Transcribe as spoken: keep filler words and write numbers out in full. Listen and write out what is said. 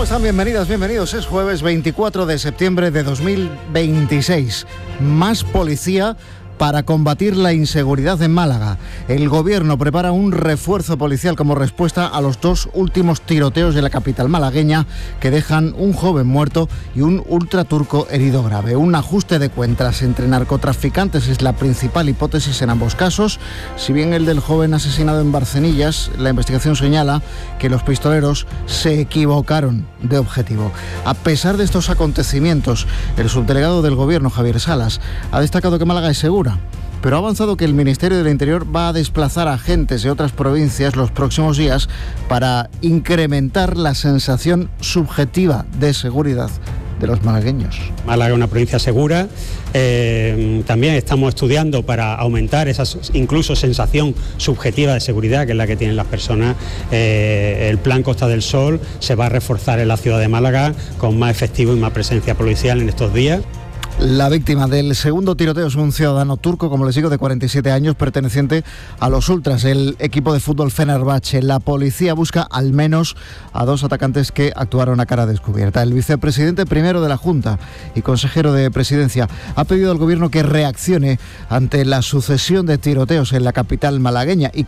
están? Bienvenidas, bienvenidos. Es jueves veinticuatro de septiembre de dos mil veintiséis. Más policía para combatir la inseguridad en Málaga. El gobierno prepara un refuerzo policial como respuesta a los dos últimos tiroteos de la capital malagueña que dejan un joven muerto y un ultraturco herido grave. Un ajuste de cuentas entre narcotraficantes es la principal hipótesis en ambos casos. Si bien el del joven asesinado en Barcenillas, la investigación señala que los pistoleros se equivocaron de objetivo. A pesar de estos acontecimientos, el subdelegado del gobierno, Javier Salas, ha destacado que Málaga es segura, pero ha avanzado que el Ministerio del Interior va a desplazar agentes de otras provincias los próximos días para incrementar la sensación subjetiva de seguridad de los malagueños. Málaga es una provincia segura, eh, también estamos estudiando para aumentar esa incluso sensación subjetiva de seguridad que es la que tienen las personas. Eh, el plan Costa del Sol se va a reforzar en la ciudad de Málaga con más efectivo y más presencia policial en estos días. La víctima del segundo tiroteo es un ciudadano turco, como les digo, de cuarenta y siete años, perteneciente a los Ultras, el equipo de fútbol Fenerbahce. La policía busca al menos a dos atacantes que actuaron a cara descubierta. El vicepresidente primero de la Junta y consejero de Presidencia ha pedido al gobierno que reaccione ante la sucesión de tiroteos en la capital malagueña y